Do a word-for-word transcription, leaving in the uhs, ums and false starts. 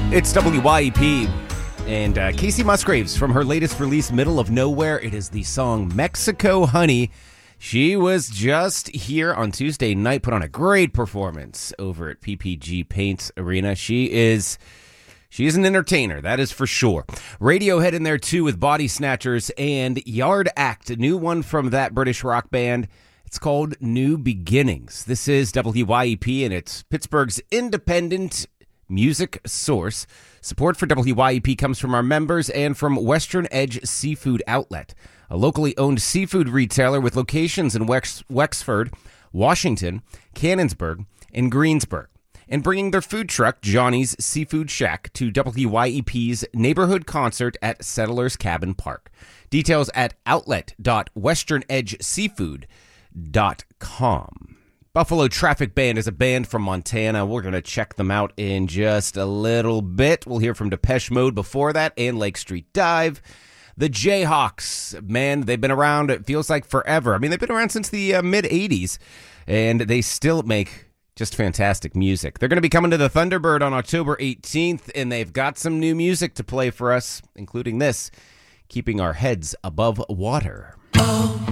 It's W Y E P and uh, Casey Musgraves from her latest release, Middle of Nowhere. It is the song Mexico Honey. She was just here on Tuesday night, put on a great performance over at P P G Paints Arena. She is... She is an entertainer, that is for sure. Radiohead in there, too, with Body Snatchers and Yard Act, a new one from that British rock band. It's called New Beginnings. This is W Y E P, and it's Pittsburgh's independent music source. Support for W Y E P comes from our members and from Western Edge Seafood Outlet, a locally owned seafood retailer with locations in Wex- Wexford, Washington, Canonsburg, and Greensburg, and bringing their food truck, Johnny's Seafood Shack, to W Y E P's neighborhood concert at Settlers Cabin Park. Details at outlet dot western edge seafood dot com. Buffalo Traffic Band is a band from Montana. We're going to check them out in just a little bit. We'll hear from Depeche Mode before that and Lake Street Dive. The Jayhawks, man, they've been around, it feels like forever. I mean, they've been around since the uh, mid-eighties, and they still make just fantastic music. They're going to be coming to the Thunderbird on October eighteenth, and they've got some new music to play for us, including this, Keeping Our Heads Above Water.